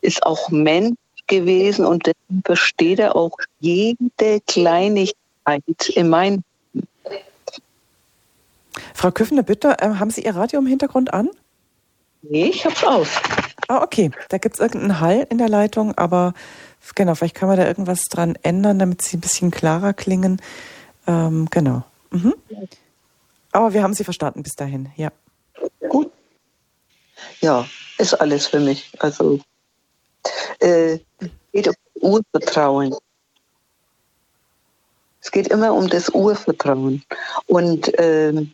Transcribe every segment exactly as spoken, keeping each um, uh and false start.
ist auch Mensch gewesen und deswegen versteht er auch jede Kleinigkeit in meinem. Frau Küffner-Büttner, äh, haben Sie Ihr Radio im Hintergrund an? Nee, ich hab's aus. Ah, okay. Da gibt es irgendeinen Hall in der Leitung, aber genau, vielleicht kann man da irgendwas dran ändern, damit sie ein bisschen klarer klingen. Ähm, genau. Mhm. Aber wir haben Sie verstanden bis dahin, ja. Gut. Ja, ist alles für mich. Also, äh, es geht um Urvertrauen. Es geht immer um das Urvertrauen. Und ähm,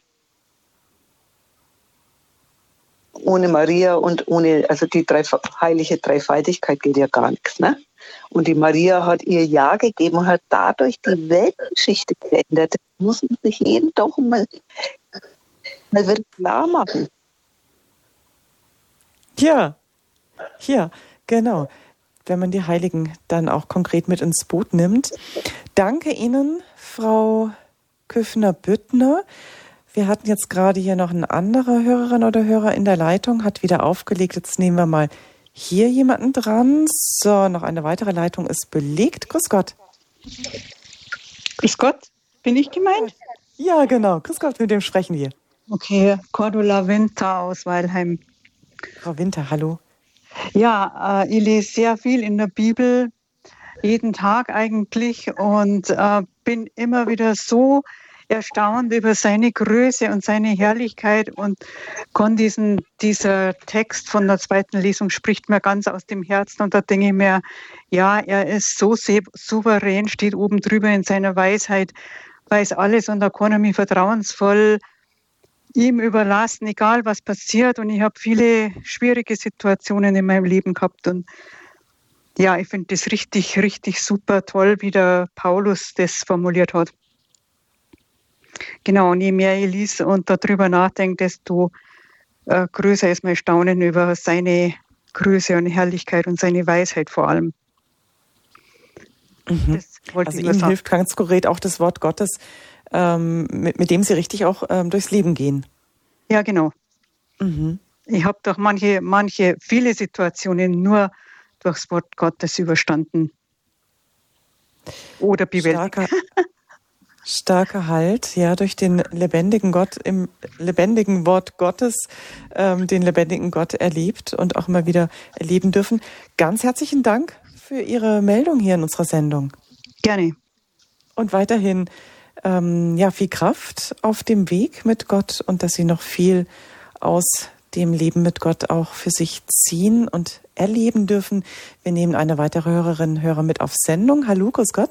ohne Maria und ohne, also die drei, heilige Dreifaltigkeit geht ja gar nichts, ne? Und die Maria hat ihr Ja gegeben und hat dadurch die Weltgeschichte geändert. Das muss man sich jeden Tag mal, mal wieder klar machen. Ja, ja, genau. Wenn man die Heiligen dann auch konkret mit ins Boot nimmt. Danke Ihnen, Frau Küffner-Büttner. Wir hatten jetzt gerade hier noch eine andere Hörerin oder Hörer in der Leitung, hat wieder aufgelegt. Jetzt nehmen wir mal hier jemanden dran. So, noch eine weitere Leitung ist belegt. Grüß Gott. Grüß Gott, bin ich gemeint? Ja, genau. Grüß Gott, mit wem sprechen wir? Okay, Cordula Winter aus Weilheim. Frau Winter, hallo. Ja, äh, ich lese sehr viel in der Bibel, jeden Tag eigentlich, und äh, bin immer wieder so erstaunt über seine Größe und seine Herrlichkeit und kann diesen, dieser Text von der zweiten Lesung spricht mir ganz aus dem Herzen, und da denke ich mir, ja, er ist so souverän, steht oben drüber in seiner Weisheit, weiß alles, und da kann er mich vertrauensvoll ihm überlassen, egal was passiert. Und ich habe viele schwierige Situationen in meinem Leben gehabt, und ja, ich finde das richtig, richtig super toll, wie der Paulus das formuliert hat. Genau, und je mehr ich lese und darüber nachdenke, desto äh, größer ist mein Staunen über seine Größe und Herrlichkeit und seine Weisheit vor allem. Mhm. Also Ihnen hilft ganz konkret auch das Wort Gottes, ähm, mit, mit dem Sie richtig auch ähm, durchs Leben gehen. Ja, genau. Mhm. Ich habe doch manche, manche, viele Situationen nur durchs Wort Gottes überstanden. Oder bewältigt. Starker, starker Halt, ja, durch den lebendigen Gott, im lebendigen Wort Gottes, ähm, den lebendigen Gott erlebt und auch immer wieder erleben dürfen. Ganz herzlichen Dank für Ihre Meldung hier in unserer Sendung. Gerne. Und weiterhin ähm, ja, viel Kraft auf dem Weg mit Gott und dass Sie noch viel aus dem Leben mit Gott auch für sich ziehen und erleben dürfen. Wir nehmen eine weitere Hörerin, Hörer mit auf Sendung. Hallo, grüß Gott.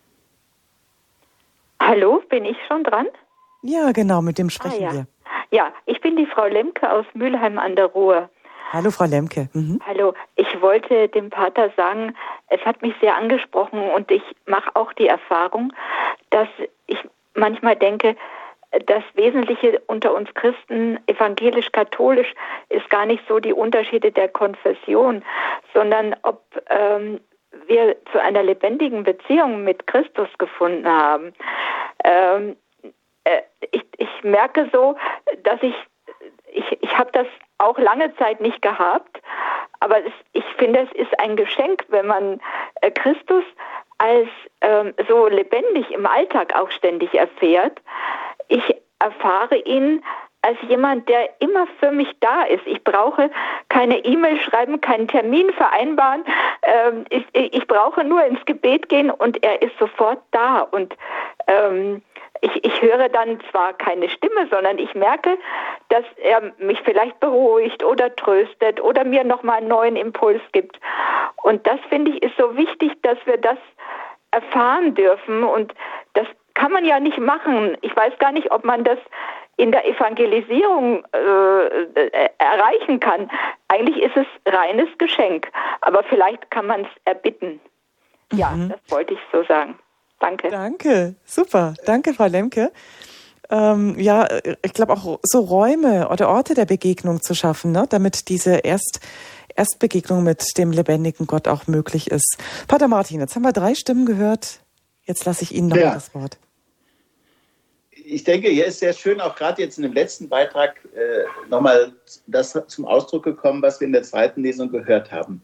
Hallo, bin ich schon dran? Ja, genau, mit dem sprechen ah, ja. wir. Ja, ich bin die Frau Lemke aus Mülheim an der Ruhr. Hallo, Frau Lemke. Mhm. Hallo, ich wollte dem Pater sagen, es hat mich sehr angesprochen und ich mache auch die Erfahrung, dass ich manchmal denke, das Wesentliche unter uns Christen, evangelisch-katholisch, ist gar nicht so die Unterschiede der Konfession, sondern ob ähm, wir zu einer lebendigen Beziehung mit Christus gefunden haben. Ähm, äh, ich, ich merke so, dass ich, ich, ich habe das auch lange Zeit nicht gehabt, aber es, ich finde, es ist ein Geschenk, wenn man äh, Christus als ähm, so lebendig im Alltag auch ständig erfährt. Ich erfahre ihn als jemand, der immer für mich da ist. Ich brauche keine E-Mail schreiben, keinen Termin vereinbaren. Ähm, ich, ich brauche nur ins Gebet gehen und er ist sofort da. Und ähm, ich, ich höre dann zwar keine Stimme, sondern ich merke, dass er mich vielleicht beruhigt oder tröstet oder mir nochmal einen neuen Impuls gibt. Und das, finde ich, ist so wichtig, dass wir das erfahren dürfen. Und das kann man ja nicht machen. Ich weiß gar nicht, ob man das in der Evangelisierung äh, erreichen kann. Eigentlich ist es reines Geschenk, aber vielleicht kann man es erbitten. Ja, mhm. Das wollte ich so sagen. Danke. Danke, super. Danke, Frau Lemke. Ähm, ja, ich glaube auch so Räume oder Orte der Begegnung zu schaffen, ne, damit diese Erst, Erstbegegnung mit dem lebendigen Gott auch möglich ist. Pater Martin, jetzt haben wir drei Stimmen gehört. Jetzt lasse ich Ihnen noch ja. das Wort. Ich denke, hier ist sehr schön, auch gerade jetzt in dem letzten Beitrag äh, nochmal das zum Ausdruck gekommen, was wir in der zweiten Lesung gehört haben.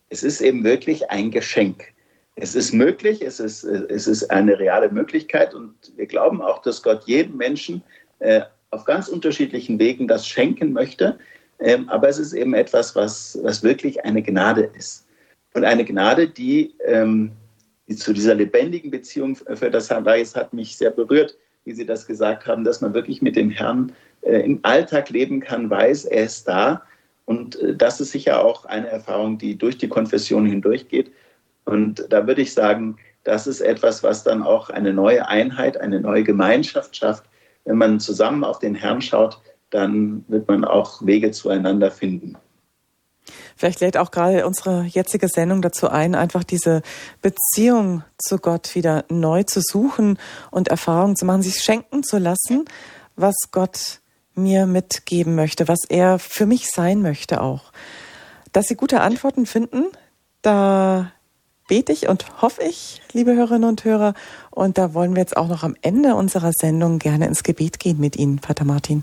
es ist eben wirklich ein Geschenk. Es ist möglich, es ist, es ist eine reale Möglichkeit und wir glauben auch, dass Gott jedem Menschen äh, auf ganz unterschiedlichen Wegen das schenken möchte. Ähm, aber es ist eben etwas, was, was wirklich eine Gnade ist. Und eine Gnade, die, ähm, die zu dieser lebendigen Beziehung für das Weiß hat mich sehr berührt, wie Sie das gesagt haben, dass man wirklich mit dem Herrn äh, im Alltag leben kann, weiß, er ist da. Und äh, das ist sicher auch eine Erfahrung, die durch die Konfession hindurchgeht. Und da würde ich sagen, das ist etwas, was dann auch eine neue Einheit, eine neue Gemeinschaft schafft. Wenn man zusammen auf den Herrn schaut, dann wird man auch Wege zueinander finden. Vielleicht lädt auch gerade unsere jetzige Sendung dazu ein, einfach diese Beziehung zu Gott wieder neu zu suchen und Erfahrungen zu machen, sich schenken zu lassen, was Gott mir mitgeben möchte, was er für mich sein möchte auch. Dass Sie gute Antworten finden, da bete ich und hoffe ich, liebe Hörerinnen und Hörer. Und da wollen wir jetzt auch noch am Ende unserer Sendung gerne ins Gebet gehen mit Ihnen, Pater Martin.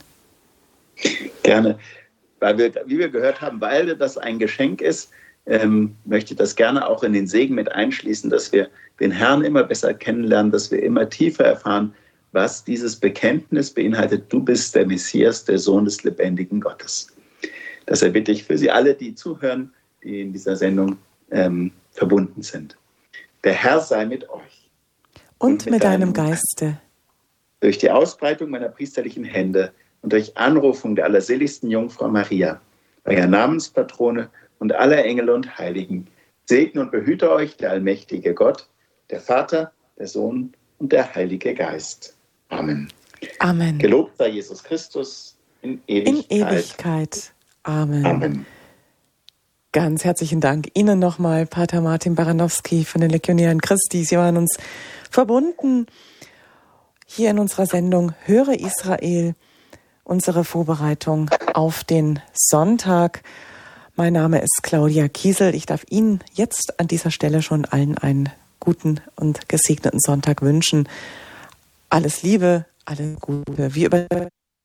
Gerne. Weil wir, wie wir gehört haben, weil das ein Geschenk ist, ähm, möchte ich das gerne auch in den Segen mit einschließen, dass wir den Herrn immer besser kennenlernen, dass wir immer tiefer erfahren, was dieses Bekenntnis beinhaltet. Du bist der Messias, der Sohn des lebendigen Gottes. Deshalb bitte ich für Sie alle, die zuhören, die in dieser Sendung ähm, verbunden sind. Der Herr sei mit euch. Und, und mit, mit deinem Geiste. Durch die Ausbreitung meiner priesterlichen Hände und durch Anrufung der allerseligsten Jungfrau Maria, euer Namenspatrone und aller Engel und Heiligen, segne und behüte euch der allmächtige Gott, der Vater, der Sohn und der Heilige Geist. Amen. Amen. Gelobt sei Jesus Christus in Ewigkeit. In Ewigkeit. Amen. Amen. Ganz herzlichen Dank Ihnen nochmal, Pater Martin Baranowski von den Legionären Christi. Sie waren uns verbunden hier in unserer Sendung Höre Israel, unsere Vorbereitung auf den Sonntag. Mein Name ist Claudia Kiesel. Ich darf Ihnen jetzt an dieser Stelle schon allen einen guten und gesegneten Sonntag wünschen. Alles Liebe, alles Gute. Wir über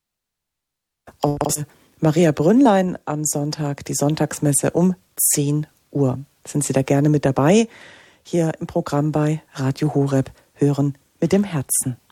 aus Maria Brünnlein am Sonntag, die Sonntagsmesse um zehn Uhr. Sind Sie da gerne mit dabei? Hier im Programm bei Radio Horeb Hören mit dem Herzen.